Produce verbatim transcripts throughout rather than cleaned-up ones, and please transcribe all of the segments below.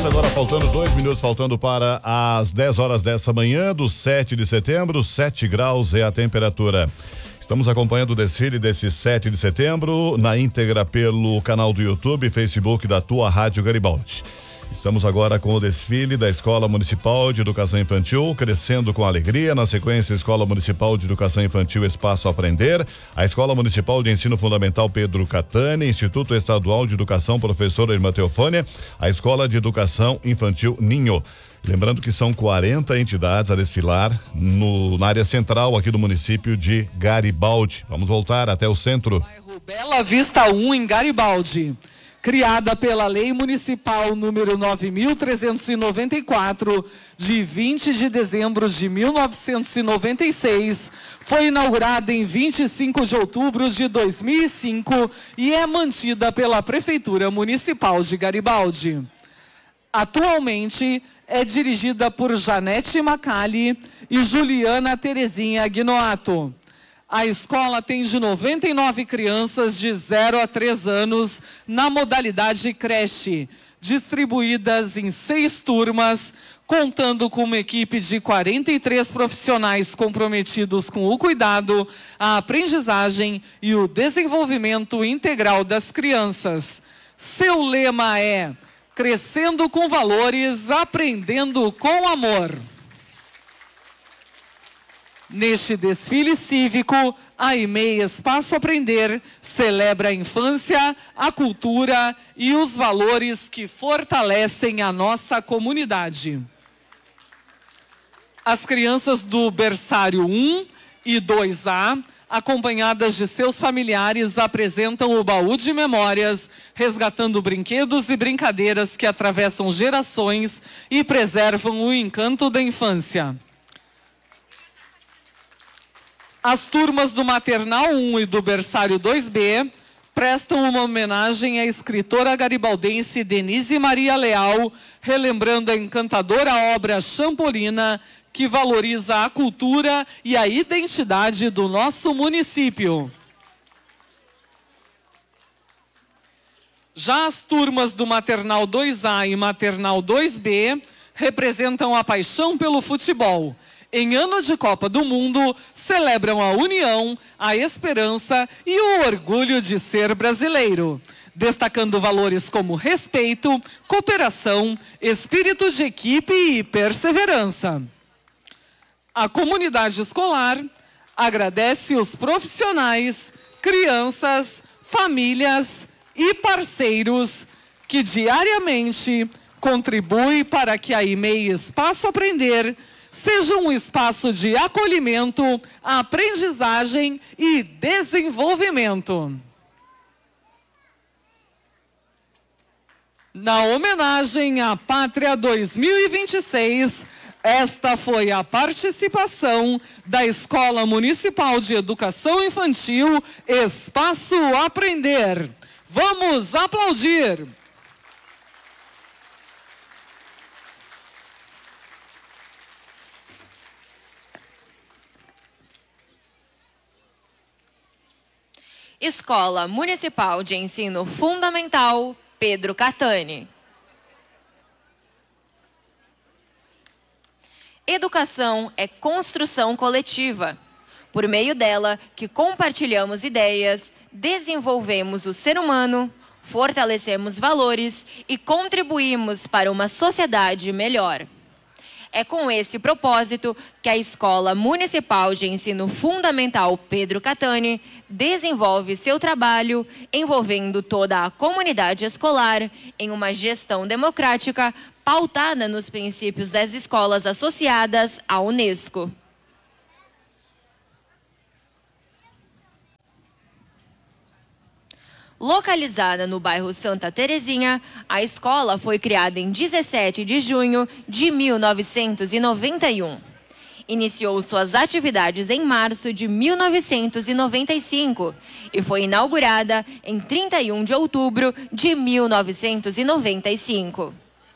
minutos, agora faltando dois minutos, faltando para as dez horas dessa manhã, do sete de setembro, sete graus é a temperatura. Estamos acompanhando o desfile desse sete de setembro na íntegra pelo canal do YouTube e Facebook da Tua Rádio Garibaldi. Estamos agora com o desfile da Escola Municipal de Educação Infantil, Crescendo com Alegria. Na sequência, Escola Municipal de Educação Infantil Espaço Aprender, a Escola Municipal de Ensino Fundamental Pedro Catani, Instituto Estadual de Educação Professora Irmã Teofânia, a Escola de Educação Infantil Ninho. Lembrando que são quarenta entidades a desfilar no, na área central aqui do município de Garibaldi. Vamos voltar até o centro. Bairro Bela Vista um, em Garibaldi. Criada pela Lei Municipal número nove mil trezentos e noventa e quatro, de vinte de dezembro de mil novecentos e noventa e seis, foi inaugurada em vinte e cinco de outubro de dois mil e cinco e é mantida pela Prefeitura Municipal de Garibaldi. Atualmente é dirigida por Janete Macali e Juliana Terezinha Guinoato. A escola atende noventa e nove crianças de zero a três anos na modalidade creche, distribuídas em seis turmas, contando com uma equipe de quarenta e três profissionais comprometidos com o cuidado, a aprendizagem e o desenvolvimento integral das crianças. Seu lema é: crescendo com valores, aprendendo com amor. Neste desfile cívico, a E M E I Espaço Aprender celebra a infância, a cultura e os valores que fortalecem a nossa comunidade. As crianças do berçário um e dois A, acompanhadas de seus familiares, apresentam o baú de memórias, resgatando brinquedos e brincadeiras que atravessam gerações e preservam o encanto da infância. As turmas do Maternal um e do Berçário dois B prestam uma homenagem à escritora garibaldense Denise Maria Leal, relembrando a encantadora obra Champolina, que valoriza a cultura e a identidade do nosso município. Já as turmas do Maternal dois A e Maternal dois B representam a paixão pelo futebol. Em ano de Copa do Mundo, celebram a união, a esperança e o orgulho de ser brasileiro, destacando valores como respeito, cooperação, espírito de equipe e perseverança. A comunidade escolar agradece os profissionais, crianças, famílias e parceiros que diariamente contribuem para que a E M E I Espaço Aprender seja um espaço de acolhimento, aprendizagem e desenvolvimento. Na homenagem à Pátria dois mil e vinte e seis, esta foi a participação da Escola Municipal de Educação Infantil Espaço Aprender. Vamos aplaudir! Escola Municipal de Ensino Fundamental Pedro Catani. Educação é construção coletiva. Por meio dela, que compartilhamos ideias, desenvolvemos o ser humano, fortalecemos valores e contribuímos para uma sociedade melhor. É com esse propósito que a Escola Municipal de Ensino Fundamental Pedro Catani desenvolve seu trabalho envolvendo toda a comunidade escolar em uma gestão democrática pautada nos princípios das escolas associadas à Unesco. Localizada no bairro Santa Terezinha, a escola foi criada em dezessete de junho de mil novecentos e noventa e um. Iniciou suas atividades em março de mil novecentos e noventa e cinco e foi inaugurada em trinta e um de outubro de mil novecentos e noventa e cinco.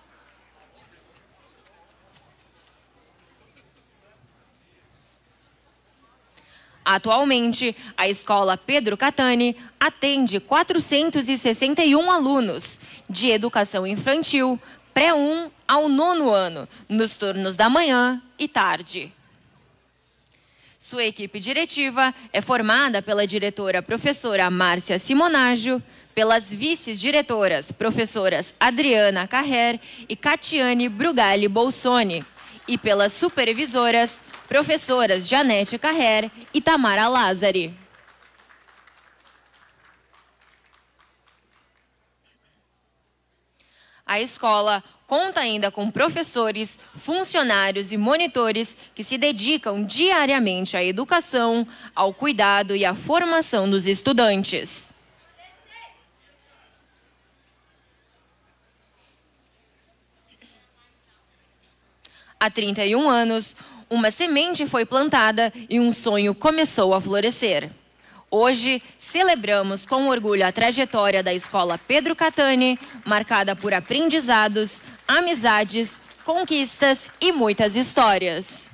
Atualmente, a Escola Pedro Catani atende quatrocentos e sessenta e um alunos de educação infantil, pré um ao nono ano, nos turnos da manhã e tarde. Sua equipe diretiva é formada pela diretora professora Márcia Simonágio, pelas vices-diretoras professoras Adriana Carrer e Catiane Brugali Bolsoni, e pelas supervisoras professoras Janete Carrer e Tamara Lázari. A escola conta ainda com professores, funcionários e monitores que se dedicam diariamente à educação, ao cuidado e à formação dos estudantes. Há trinta e um anos, uma semente foi plantada e um sonho começou a florescer. Hoje, celebramos com orgulho a trajetória da Escola Pedro Catani, marcada por aprendizados, amizades, conquistas e muitas histórias.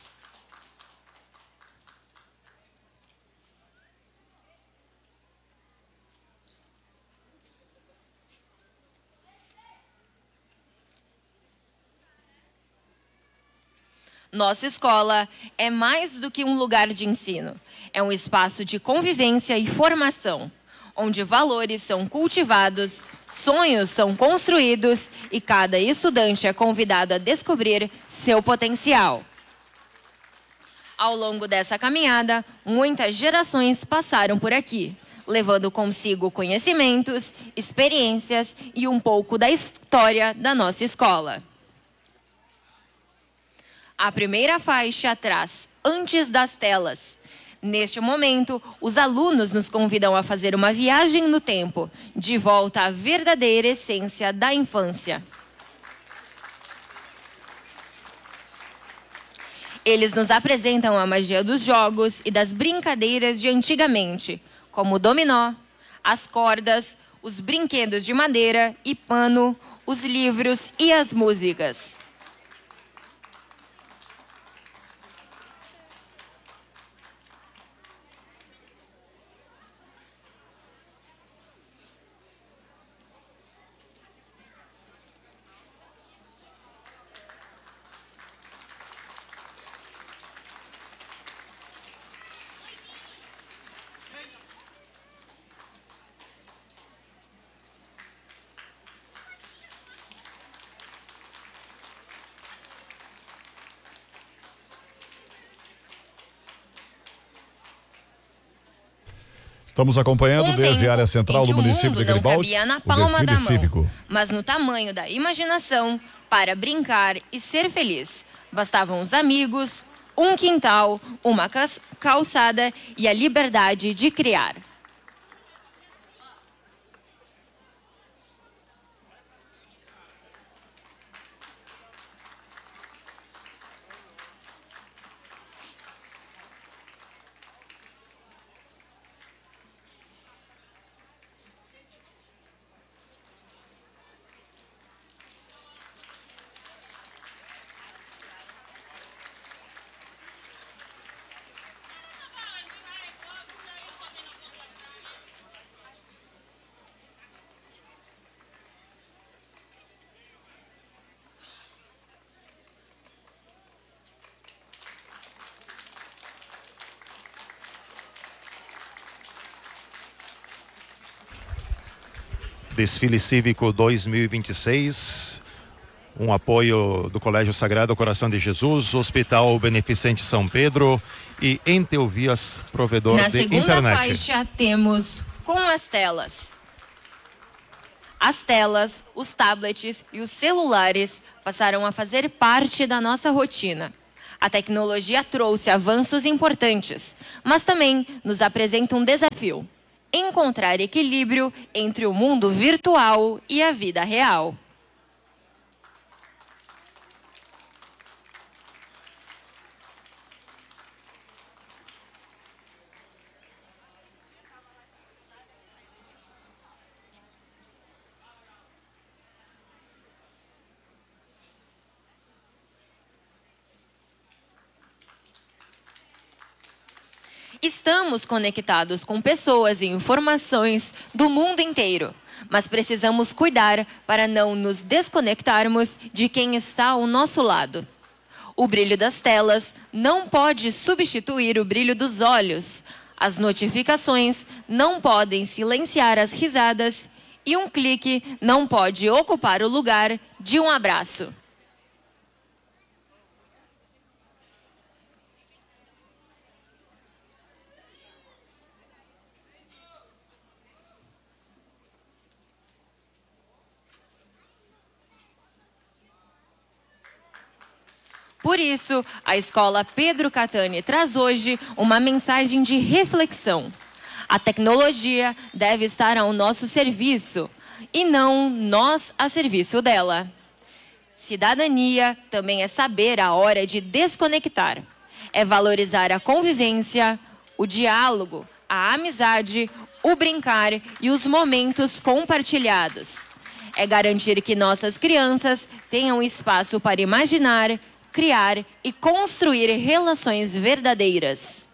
Nossa escola é mais do que um lugar de ensino. É um espaço de convivência e formação, onde valores são cultivados, sonhos são construídos e cada estudante é convidado a descobrir seu potencial. Ao longo dessa caminhada, muitas gerações passaram por aqui, levando consigo conhecimentos, experiências e um pouco da história da nossa escola. A primeira faixa traz Antes das Telas. Neste momento, os alunos nos convidam a fazer uma viagem no tempo, de volta à verdadeira essência da infância. Eles nos apresentam a magia dos jogos e das brincadeiras de antigamente, como o dominó, as cordas, os brinquedos de madeira e pano, os livros e as músicas. Estamos acompanhando Um desde tempo a área central em que do município o mundo de Garibaldi, não cabia na o palma desfile da mão, cívico. mas no tamanho da imaginação, para brincar e ser feliz. Bastavam os amigos, um quintal, uma calçada e a liberdade de criar. Desfile Cívico dois mil e vinte e seis, um apoio do Colégio Sagrado Coração de Jesus, Hospital Beneficente São Pedro e Entelvias, provedor Na de segunda internet. faixa temos Com as Telas. As telas, os tablets e os celulares passaram a fazer parte da nossa rotina. A tecnologia trouxe avanços importantes, mas também nos apresenta um desafio: encontrar equilíbrio entre o mundo virtual e a vida real. Estamos conectados com pessoas e informações do mundo inteiro, mas precisamos cuidar para não nos desconectarmos de quem está ao nosso lado. O brilho das telas não pode substituir o brilho dos olhos. As notificações não podem silenciar as risadas e um clique não pode ocupar o lugar de um abraço. Por isso, a Escola Pedro Catani traz hoje uma mensagem de reflexão. A tecnologia deve estar ao nosso serviço e não nós a serviço dela. Cidadania também é saber a hora de desconectar. É valorizar a convivência, o diálogo, a amizade, o brincar e os momentos compartilhados. É garantir que nossas crianças tenham espaço para imaginar, criar e construir relações verdadeiras.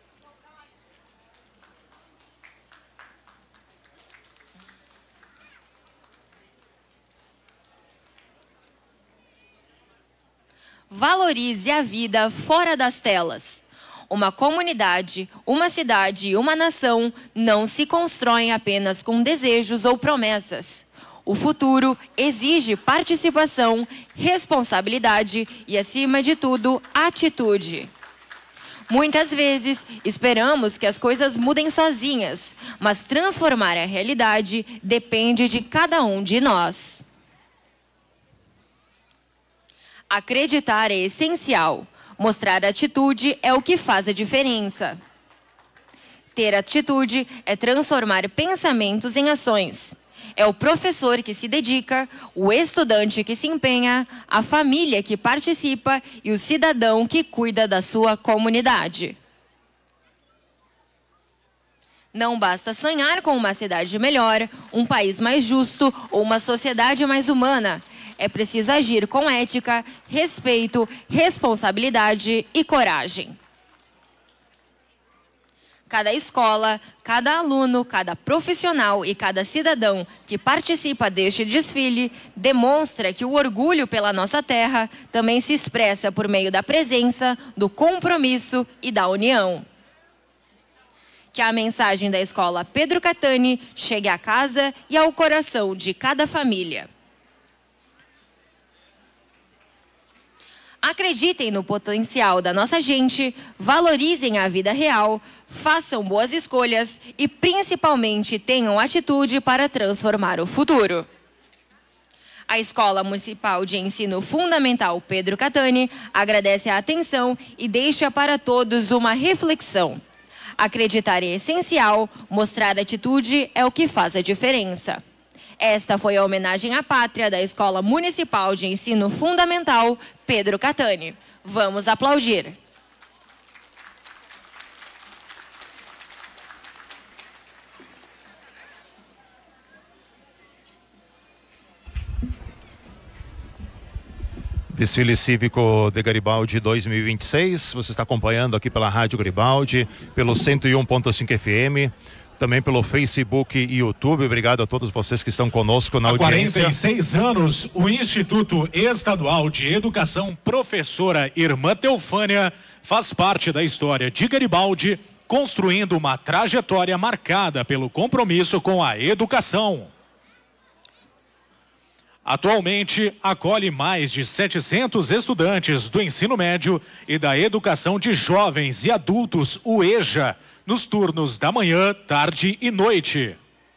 Valorize a vida fora das telas. Uma comunidade, uma cidade e uma nação não se constroem apenas com desejos ou promessas. O futuro exige participação, responsabilidade e, acima de tudo, atitude. Muitas vezes, esperamos que as coisas mudem sozinhas, mas transformar a realidade depende de cada um de nós. Acreditar é essencial. Mostrar atitude é o que faz a diferença. Ter atitude é transformar pensamentos em ações. É o professor que se dedica, o estudante que se empenha, a família que participa e o cidadão que cuida da sua comunidade. Não basta sonhar com uma cidade melhor, um país mais justo ou uma sociedade mais humana. É preciso agir com ética, respeito, responsabilidade e coragem. Cada escola, cada aluno, cada profissional e cada cidadão que participa deste desfile demonstra que o orgulho pela nossa terra também se expressa por meio da presença, do compromisso e da união. Que a mensagem da Escola Pedro Catani chegue à casa e ao coração de cada família. Acreditem no potencial da nossa gente, valorizem a vida real, façam boas escolhas e, principalmente, tenham atitude para transformar o futuro. A Escola Municipal de Ensino Fundamental Pedro Catani agradece a atenção e deixa para todos uma reflexão. Acreditar é essencial, mostrar atitude é o que faz a diferença. Esta foi a homenagem à pátria da Escola Municipal de Ensino Fundamental Pedro Catani. Vamos aplaudir. Desfile Cívico de Garibaldi dois mil e vinte e seis. Você está acompanhando aqui pela Rádio Garibaldi, pelo cento e um ponto cinco F M. Também pelo Facebook e YouTube. Obrigado a todos vocês que estão conosco na audiência. Há quarenta e seis anos, o Instituto Estadual de Educação Professora Irmã Teofânia faz parte da história de Garibaldi, construindo uma trajetória marcada pelo compromisso com a educação. Atualmente, acolhe mais de setecentos estudantes do ensino médio e da educação de jovens e adultos, o EJA, nos turnos da manhã, tarde e noite.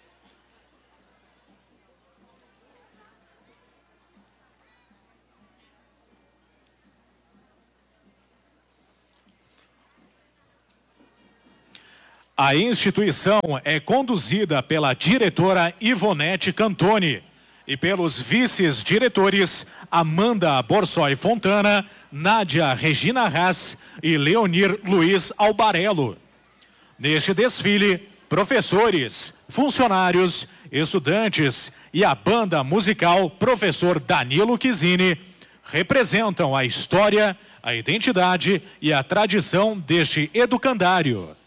A instituição é conduzida pela diretora Ivonete Cantoni e pelos vices-diretores Amanda Borsoi Fontana, Nádia Regina Haas e Leonir Luiz Albarello. Neste desfile, professores, funcionários, estudantes e a banda musical Professor Danilo Chizini representam a história, a identidade e a tradição deste educandário.